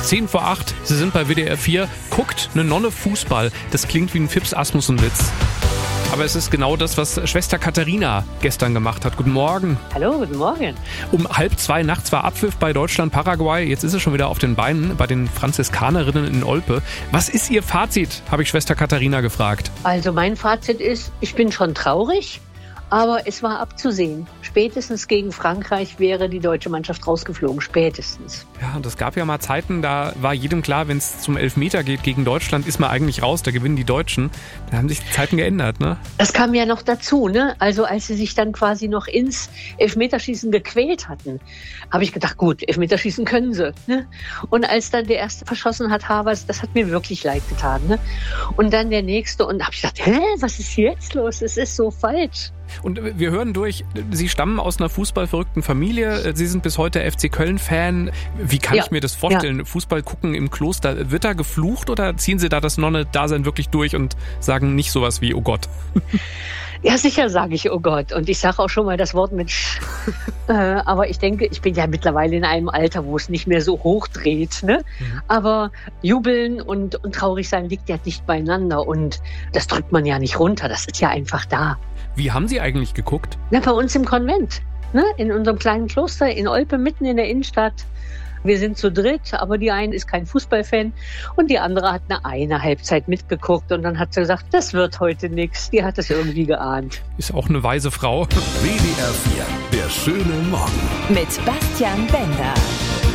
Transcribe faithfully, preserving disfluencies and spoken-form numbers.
zehn vor acht, Sie sind bei W D R vier. Guckt eine Nonne Fußball. Das klingt wie ein Fips Asmussen-Witz. Aber es ist genau das, was Schwester Katharina gestern gemacht hat. Guten Morgen. Hallo, guten Morgen. Um halb zwei nachts war Abpfiff bei Deutschland-Paraguay. Jetzt ist sie schon wieder auf den Beinen bei den Franziskanerinnen in Olpe. Was ist Ihr Fazit, habe ich Schwester Katharina gefragt. Also mein Fazit ist, ich bin schon traurig, aber es war abzusehen. Spätestens gegen Frankreich wäre die deutsche Mannschaft rausgeflogen. Spätestens. Ja, und es gab ja mal Zeiten, da war jedem klar, wenn es zum Elfmeter geht gegen Deutschland, ist man eigentlich raus, da gewinnen die Deutschen. Da haben sich die Zeiten geändert, ne? Das kam ja noch dazu, ne? Also als sie sich dann quasi noch ins Elfmeterschießen gequält hatten, habe ich gedacht, gut, Elfmeterschießen können sie, ne? Und als dann der erste verschossen hat, Havertz, das hat mir wirklich leid getan, ne? Und dann der nächste und habe ich gedacht, hä, was ist jetzt los? Es ist so falsch. Und wir hören durch, Sie stammen aus einer fußballverrückten Familie. Sie sind bis heute F C Köln-Fan. Wie kann ja, ich mir das vorstellen? Ja. Fußball gucken im Kloster. Wird da geflucht oder ziehen Sie da das Nonne-Dasein wirklich durch und sagen nicht sowas wie, oh Gott? Ja, sicher sage ich, oh Gott. Und ich sage auch schon mal das Wort mit Sch. äh, aber ich denke, ich bin ja mittlerweile in einem Alter, wo es nicht mehr so hochdreht. Ne? Mhm. Aber jubeln und, und traurig sein liegt ja nicht beieinander. Und das drückt man ja nicht runter. Das ist ja einfach da. Wie haben Sie eigentlich geguckt? Na, bei uns im Konvent, ne? In unserem kleinen Kloster in Olpe, mitten in der Innenstadt. Wir sind zu dritt, aber die eine ist kein Fußballfan und die andere hat eine, eine Halbzeit mitgeguckt und dann hat sie gesagt, das wird heute nichts. Die hat es irgendwie geahnt. Ist auch eine weise Frau. W D R vier, der schöne Morgen. Mit Bastian Bender.